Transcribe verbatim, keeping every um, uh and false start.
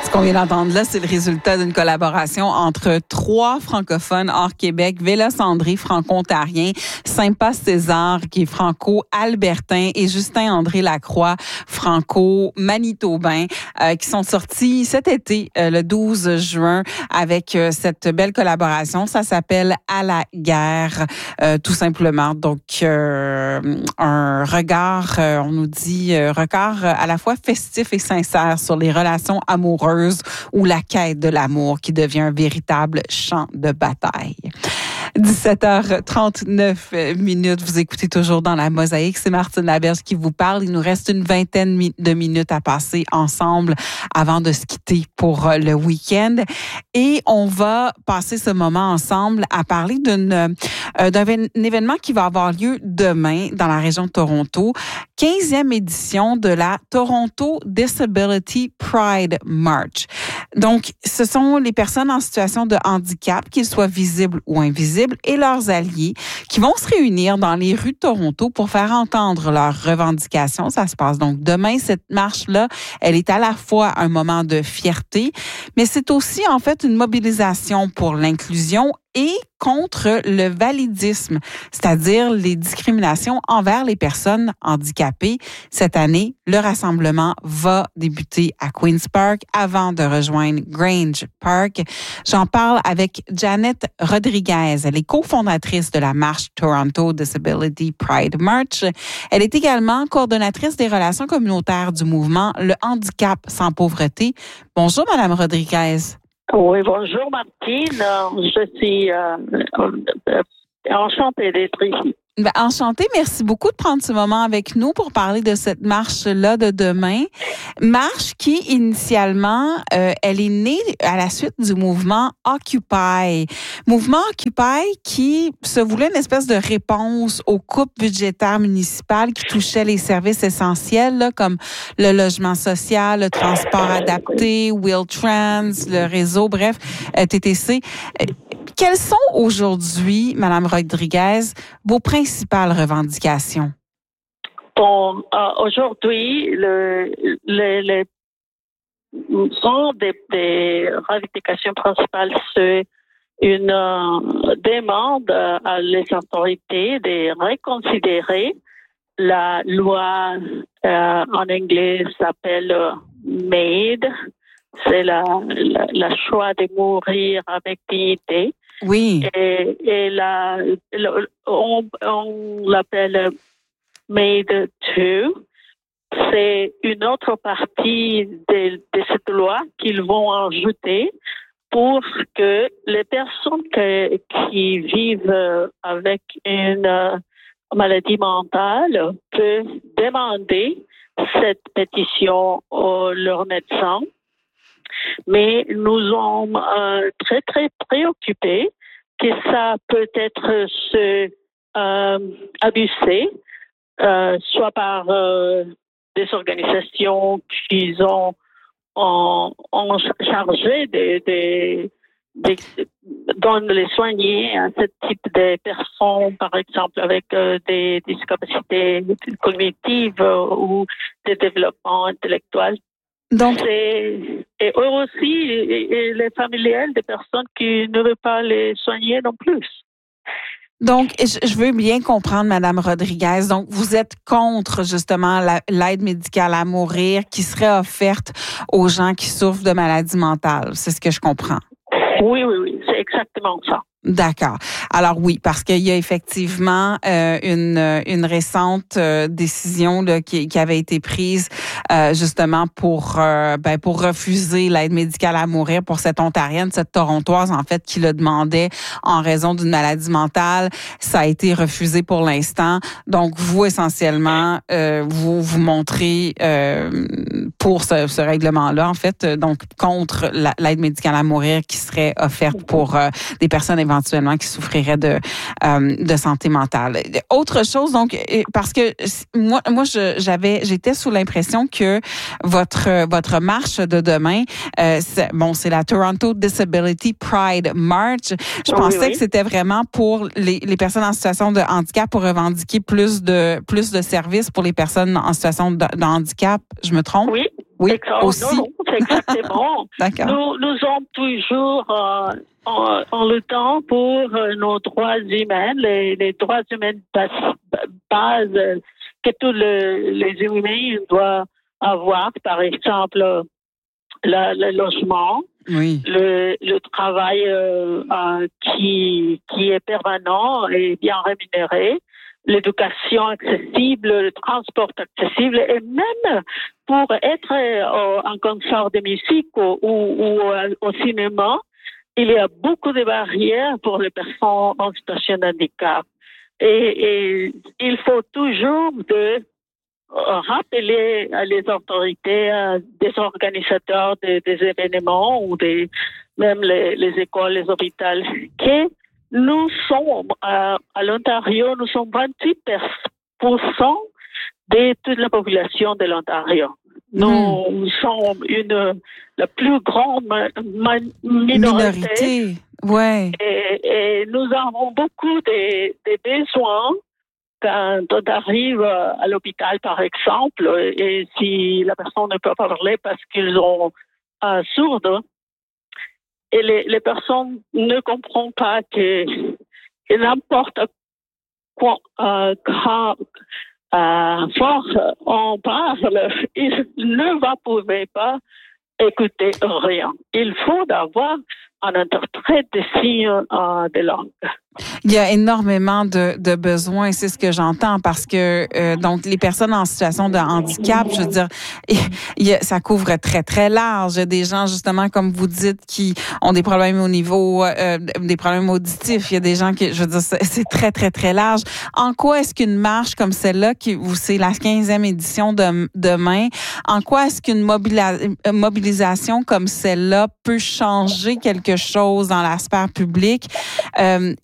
Ce qu'on vient d'entendre là, c'est le résultat d'une collaboration entre trois francophones hors Québec, Vélocendré, franco-ontarien, Sympa César, qui est franco-albertain, et Justin-André Lacroix, franco-manitobain, euh, qui sont sortis cet été, euh, le douze juin, avec euh, cette belle collaboration. Ça s'appelle « À la guerre euh, », tout simplement. Donc, euh, un regard, euh, on nous dit, euh, regard à la fois festif et sincère sur les relations amoureuses ou la quête de l'amour qui devient un véritable champ de bataille. dix-sept heures trente-neuf minutes, vous écoutez toujours dans la Mosaïque. C'est Martine Laberge qui vous parle. Il nous reste une vingtaine de minutes à passer ensemble avant de se quitter pour le week-end. Et on va passer ce moment ensemble à parler d'une, euh, d'un événement qui va avoir lieu demain dans la région de Toronto. quinzième édition de la Toronto Disability Pride March. Donc, ce sont les personnes en situation de handicap, qu'ils soient visibles ou invisibles, et leurs alliés qui vont se réunir dans les rues de Toronto pour faire entendre leurs revendications. Ça se passe donc demain. Cette marche-là, elle est à la fois un moment de fierté, mais c'est aussi en fait une mobilisation pour l'inclusion et contre le validisme, c'est-à-dire les discriminations envers les personnes handicapées. Cette année, le rassemblement va débuter à Queen's Park avant de rejoindre Grange Park. J'en parle avec Janet Rodriguez. Elle est cofondatrice de la marche Toronto Disability Pride March. Elle est également coordonnatrice des relations communautaires du mouvement Le Handicap sans pauvreté. Bonjour, Madame Rodriguez. Oui, bonjour Martine. Je suis euh, euh, enchantée d'être ici. Ben, enchantée. Merci beaucoup de prendre ce moment avec nous pour parler de cette marche-là de demain. Marche qui, initialement, euh, elle est née à la suite du mouvement Occupy. Mouvement Occupy qui se voulait une espèce de réponse aux coupes budgétaires municipales qui touchaient les services essentiels, là, comme le logement social, le transport adapté, Wheel-Trans, le réseau, bref, euh, T T C. Euh, Quelles sont aujourd'hui, Madame Rodriguez, vos principales revendications? Bon, euh, aujourd'hui, le, le, le, sont des, des revendications principales, c'est une euh, demande à les autorités de reconsidérer la loi, euh, en anglais, s'appelle euh, MAID. C'est la, la, la choix de mourir avec dignité. Oui. Et, et la, la, on, on l'appelle MAID deux. C'est une autre partie de, de cette loi qu'ils vont ajouter pour que les personnes que, qui vivent avec une maladie mentale peuvent demander cette pétition à leur médecin. Mais nous sommes euh, très, très préoccupés que ça peut être se, euh, abusé, euh, soit par euh, des organisations qui ont, ont, ont chargé de, de, de, de les soigner à ce type de personnes, par exemple avec euh, des discapacités cognitives euh, ou des développements intellectuels. Donc, c'est, et eux aussi, et, et les familiales des personnes qui ne veulent pas les soigner non plus. Donc, je veux bien comprendre, Madame Rodriguez. Donc, vous êtes contre, justement, la, l'aide médicale à mourir qui serait offerte aux gens qui souffrent de maladies mentales. C'est ce que je comprends. Oui, oui, oui. C'est exactement ça. D'accord. Alors oui, parce qu'il y a effectivement euh, une une récente euh, décision là, qui, qui avait été prise euh, justement pour euh, ben pour refuser l'aide médicale à mourir pour cette Ontarienne, cette Torontoise en fait qui le demandait en raison d'une maladie mentale. Ça a été refusé pour l'instant. Donc vous essentiellement euh, vous vous montrez euh, pour ce, ce règlement-là en fait, donc contre la, l'aide médicale à mourir qui serait offerte pour euh, des personnes éventuellement qui souffriraient de euh, de santé mentale. Autre chose, donc, parce que moi, moi, je, j'avais, j'étais sous l'impression que votre votre marche de demain, euh, c'est, bon, c'est la Toronto Disability Pride March. Je oui, pensais oui. que c'était vraiment pour les, les personnes en situation de handicap pour revendiquer plus de plus de services pour les personnes en situation de, de handicap. Je me trompe? Oui. Oui, Exactement. aussi. Non, non. exactement. D'accord. Nous, nous sommes toujours euh, en, en luttant pour euh, nos droits humains, les, les droits humains base, base euh, que tous les, les humains doivent avoir, par exemple, le, le logement, oui. le, le travail euh, euh, qui, qui est permanent et bien rémunéré, l'éducation accessible, le transport accessible et même pour être euh, en concert de musique ou, ou, ou au cinéma, il y a beaucoup de barrières pour les personnes en situation de handicap. Et, et il faut toujours de rappeler à les autorités, à des organisateurs des, des événements ou des, même les, les écoles, les hôpitaux, que nous sommes, à, à l'Ontario, nous sommes vingt-huit pour cent de toute la population de l'Ontario. Nous mmh. sommes une, la plus grande ma, ma, minorité. Minorité, ouais. Et, et nous avons beaucoup de, de besoins quand on arrive à l'hôpital, par exemple, et si la personne ne peut pas parler parce qu'ils sont euh, sourds, et les, les personnes ne comprennent pas que, que n'importe quoi, euh, quand euh, fort on parle, ils ne va pouvoir pas écouter rien. Il faut avoir un interprète de signes euh, de langue. Il y a énormément de, de besoins, c'est ce que j'entends, parce que euh, donc les personnes en situation de handicap, je veux dire, il y a, ça couvre très très large. Il y a des gens justement comme vous dites qui ont des problèmes au niveau euh, des problèmes auditifs. Il y a des gens qui, je veux dire, c'est, c'est très très très large. En quoi est-ce qu'une marche comme celle-là, qui où c'est la quinzième édition de demain, en quoi est-ce qu'une mobila- mobilisation comme celle-là peut changer quelque chose dans la sphère publique? Euh,